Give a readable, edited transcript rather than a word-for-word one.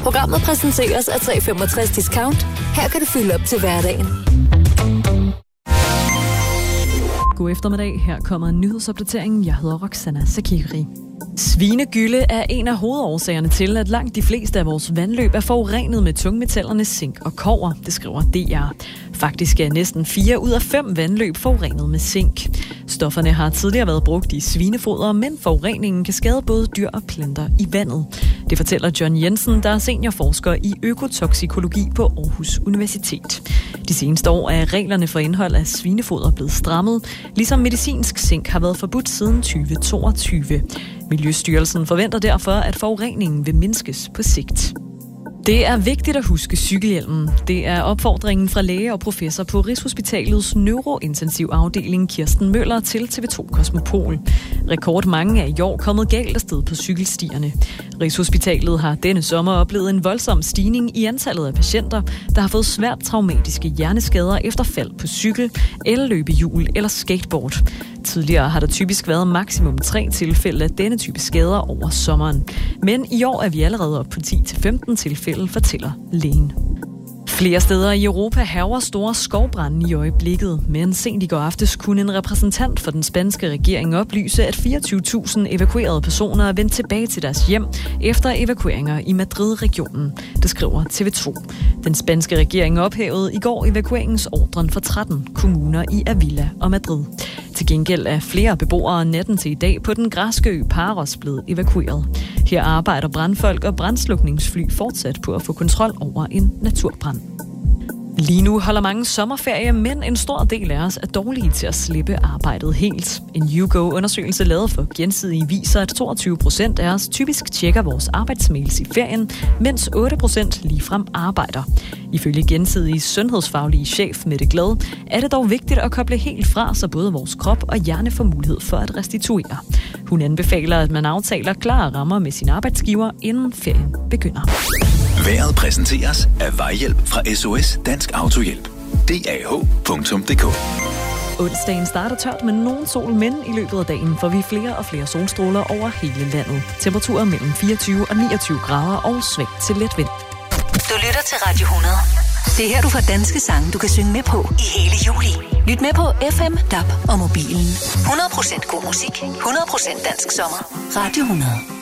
Programmet præsenteres af 365 Discount. Her kan du fylde op til hverdagen. God eftermiddag. Her kommer en nyhedsopdatering. Jeg hedder Roxana Sakiri. Svinegylde er en af hovedårsagerne til, at langt de fleste af vores vandløb er forurenet med tungmetallerne zink og kobber, det skriver DR. Faktisk er næsten 4 ud af 5 vandløb forurenet med zink. Stofferne har tidligere været brugt i svinefoder, men forureningen kan skade både dyr og planter i vandet. Det fortæller John Jensen, der er seniorforsker i økotoksikologi på Aarhus Universitet. De seneste år er reglerne for indhold af svinefoder blevet strammet, ligesom medicinsk zink har været forbudt siden 2022. Miljøstyrelsen forventer derfor, at forureningen vil mindskes på sigt. Det er vigtigt at huske cykelhjelmen. Det er opfordringen fra læge og professor på Rigshospitalets neurointensivafdeling Kirsten Møller til TV2 Kosmopol. Rekordmange er i år kommet galt afsted på cykelstierne. Rigshospitalet har denne sommer oplevet en voldsom stigning i antallet af patienter, der har fået svært traumatiske hjerneskader efter fald på cykel, elløbehjul eller skateboard. Tidligere har der typisk været maksimum 3 tilfælde af denne type skader over sommeren. Men i år er vi allerede oppe på 10-15 tilfælde, fortæller lægen. Flere steder i Europa hærger store skovbrande i øjeblikket, men sent i går aftes kunne en repræsentant for den spanske regering oplyse, at 24.000 evakuerede personer er vendt tilbage til deres hjem efter evakueringer i Madrid-regionen. Det skriver TV2. Den spanske regering ophævede i går evakueringsordren for 13 kommuner i Avila og Madrid. Til gengæld er flere beboere natten til i dag på den græske ø Paros blevet evakueret. Her arbejder brandfolk og brandslukningsfly fortsat på at få kontrol over en naturbrand. Lige nu holder mange sommerferie, men en stor del af os er dårlige til at slippe arbejdet helt. En YouGo-undersøgelse lavet for Gensidige viser, at 22% af os typisk tjekker vores arbejdsmails i ferien, mens 8% ligefrem arbejder. Ifølge Gensidiges sundhedsfaglige chef Mette Glad er det dog vigtigt at koble helt fra, så både vores krop og hjerne får mulighed for at restituere. Hun anbefaler, at man aftaler klare rammer med sin arbejdsgiver, inden ferien begynder. Vejret præsenteres af Vejhjælp fra SOS Dansk Autohjælp. DAH.dk. Onsdagen starter tørt med nogen sol, men i løbet af dagen får vi flere og flere solstråler over hele landet. Temperaturer mellem 24 og 29 grader og svag til let vind. Du lytter til Radio 100. Det er her, du får danske sange, du kan synge med på i hele juli. Lyt med på FM, DAB og mobilen. 100% god musik, 100% dansk sommer. Radio 100.